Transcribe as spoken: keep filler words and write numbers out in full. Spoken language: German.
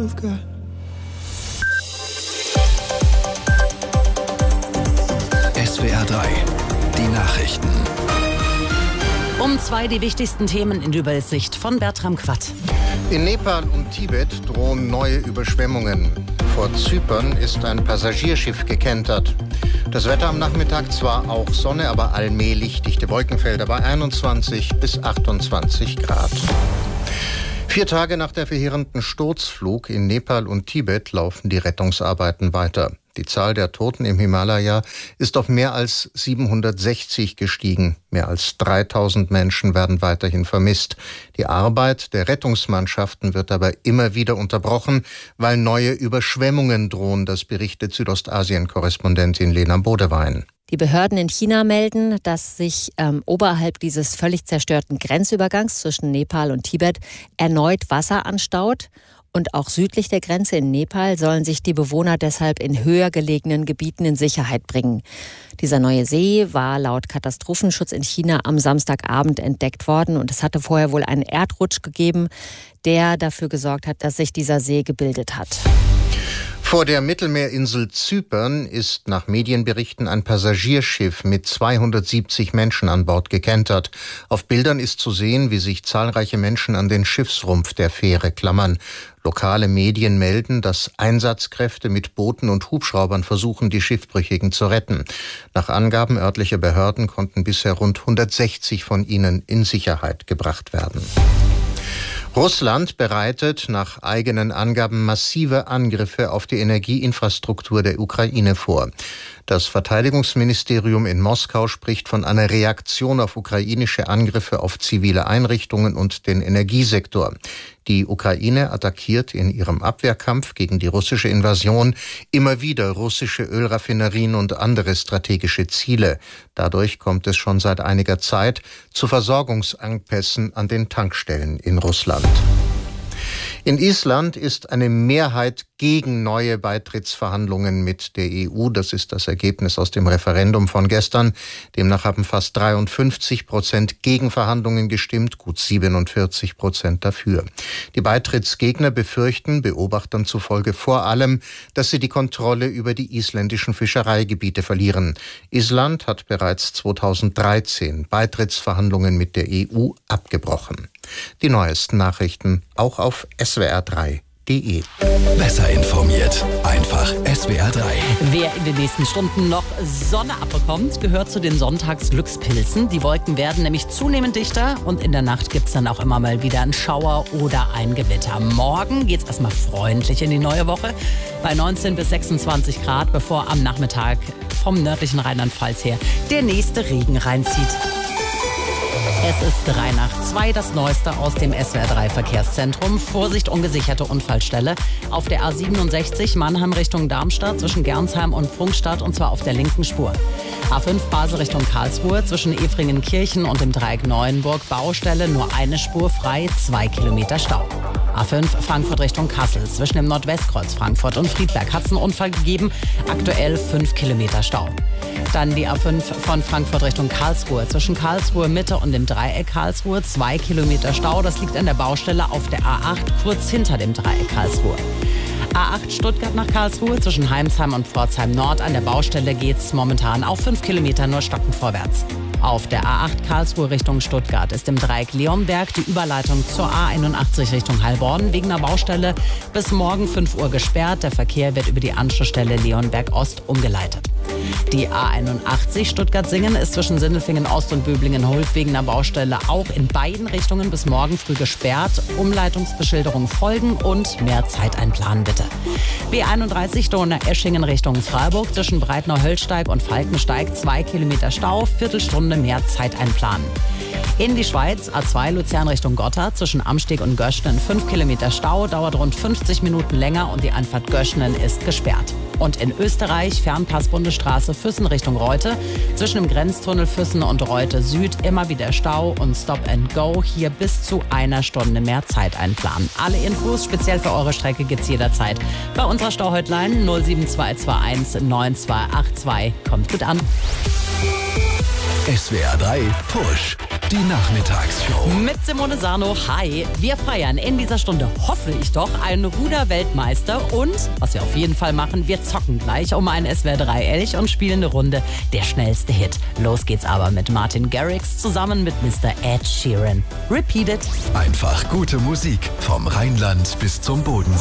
you've got. S W R drei, die Nachrichten. Um zwei die wichtigsten Themen in Übersicht von Bertram Quatt. In Nepal und Tibet drohen neue Überschwemmungen. Vor Zypern ist ein Passagierschiff gekentert. Das Wetter am Nachmittag zwar auch Sonne, aber allmählich dichte Wolkenfelder bei einundzwanzig bis achtundzwanzig Grad. Vier Tage nach der verheerenden Sturzflug in Nepal und Tibet laufen die Rettungsarbeiten weiter. Die Zahl der Toten im Himalaya ist auf mehr als siebenhundertsechzig gestiegen. Mehr als dreitausend Menschen werden weiterhin vermisst. Die Arbeit der Rettungsmannschaften wird dabei immer wieder unterbrochen, weil neue Überschwemmungen drohen, das berichtet Südostasien-Korrespondentin Lena Bodewein. Die Behörden in China melden, dass sich ähm, oberhalb dieses völlig zerstörten Grenzübergangs zwischen Nepal und Tibet erneut Wasser anstaut. Und auch südlich der Grenze in Nepal sollen sich die Bewohner deshalb in höher gelegenen Gebieten in Sicherheit bringen. Dieser neue See war laut Katastrophenschutz in China am Samstagabend entdeckt worden. Und es hatte vorher wohl einen Erdrutsch gegeben, der dafür gesorgt hat, dass sich dieser See gebildet hat. Vor der Mittelmeerinsel Zypern ist nach Medienberichten ein Passagierschiff mit zweihundertsiebzig Menschen an Bord gekentert. Auf Bildern ist zu sehen, wie sich zahlreiche Menschen an den Schiffsrumpf der Fähre klammern. Lokale Medien melden, dass Einsatzkräfte mit Booten und Hubschraubern versuchen, die Schiffbrüchigen zu retten. Nach Angaben örtlicher Behörden konnten bisher rund hundertsechzig von ihnen in Sicherheit gebracht werden. Russland bereitet nach eigenen Angaben massive Angriffe auf die Energieinfrastruktur der Ukraine vor. Das Verteidigungsministerium in Moskau spricht von einer Reaktion auf ukrainische Angriffe auf zivile Einrichtungen und den Energiesektor. Die Ukraine attackiert in ihrem Abwehrkampf gegen die russische Invasion immer wieder russische Ölraffinerien und andere strategische Ziele. Dadurch kommt es schon seit einiger Zeit zu Versorgungsengpässen an den Tankstellen in Russland. In Island ist eine Mehrheit gegen neue Beitrittsverhandlungen mit der E U. Das ist das Ergebnis aus dem Referendum von gestern. Demnach haben fast dreiundfünfzig Prozent gegen Verhandlungen gestimmt, gut siebenundvierzig Prozent dafür. Die Beitrittsgegner befürchten, Beobachtern zufolge vor allem, dass sie die Kontrolle über die isländischen Fischereigebiete verlieren. Island hat bereits zweitausenddreizehn Beitrittsverhandlungen mit der E U abgebrochen. Die neuesten Nachrichten auch auf S W R drei punkt de. Besser informiert, einfach S W R drei. Wer in den nächsten Stunden noch Sonne abbekommt, gehört zu den Sonntagsglückspilzen. Die Wolken werden nämlich zunehmend dichter und in der Nacht gibt es dann auch immer mal wieder einen Schauer oder ein Gewitter. Morgen geht es erstmal freundlich in die neue Woche bei neunzehn bis sechsundzwanzig Grad, bevor am Nachmittag vom nördlichen Rheinland-Pfalz her der nächste Regen reinzieht. Es ist drei nach zwei, das Neueste aus dem S W R drei Verkehrszentrum. Vorsicht, ungesicherte Unfallstelle auf der A siebenundsechzig Mannheim Richtung Darmstadt zwischen Gernsheim und Pfungstadt, und zwar auf der linken Spur. A fünf Basel Richtung Karlsruhe zwischen Efringenkirchen und dem Dreieck Neuenburg Baustelle, nur eine Spur frei, zwei Kilometer Stau. A fünf Frankfurt Richtung Kassel zwischen dem Nordwestkreuz Frankfurt und Friedberg hat es einen Unfall gegeben, aktuell fünf Kilometer Stau. Dann die A fünf von Frankfurt Richtung Karlsruhe zwischen Karlsruhe Mitte und dem Dreieck Karlsruhe, zwei Kilometer Stau. Das liegt an der Baustelle auf der A acht, kurz hinter dem Dreieck Karlsruhe. A acht Stuttgart nach Karlsruhe zwischen Heimsheim und Pforzheim Nord. An der Baustelle geht es momentan auf fünf Kilometer nur stockend vorwärts. Auf der A acht Karlsruhe Richtung Stuttgart ist im Dreieck Leonberg die Überleitung zur A einundachtzig Richtung Heilbronn wegen einer Baustelle bis morgen fünf Uhr gesperrt. Der Verkehr wird über die Anschlussstelle Leonberg Ost umgeleitet. Die A einundachtzig Stuttgart-Singen ist zwischen Sindelfingen Ost und Böblingen-Hult wegen einer Baustelle auch in beiden Richtungen bis morgen früh gesperrt. Umleitungsbeschilderung folgen und mehr Zeit einplanen bitte. B einunddreißig Donaueschingen Richtung Freiburg zwischen Breitnau-Höllsteig und Falkensteig, zwei Kilometer Stau, Viertelstunde mehr Zeit einplanen. In die Schweiz, A zwei Luzern Richtung Gotthard zwischen Amsteg und Göschnen, fünf Kilometer Stau, dauert rund fünfzig Minuten länger und die Einfahrt Göschnen ist gesperrt. Und in Österreich, Fernpass Bundesstraße Füssen Richtung Reute, zwischen dem Grenztunnel Füssen und Reute Süd immer wieder Stau und Stop and Go, hier bis zu einer Stunde mehr Zeit einplanen. Alle Infos speziell für eure Strecke gibt's jederzeit bei unserer Stau-Hotline null sieben zwei zwei eins neun zwei acht zwei. Kommt gut an. S W R drei Push. Die Nachmittagsshow. Mit Simone Sarno. Hi. Wir feiern in dieser Stunde, hoffe ich doch, einen Ruder-Weltmeister. Und, was wir auf jeden Fall machen, wir zocken gleich um einen S W R drei Elch und spielen eine Runde Der schnellste Hit. Los geht's aber mit Martin Garrix zusammen mit Mister Ed Sheeran. Repeat it. Einfach gute Musik vom Rheinland bis zum Bodensee.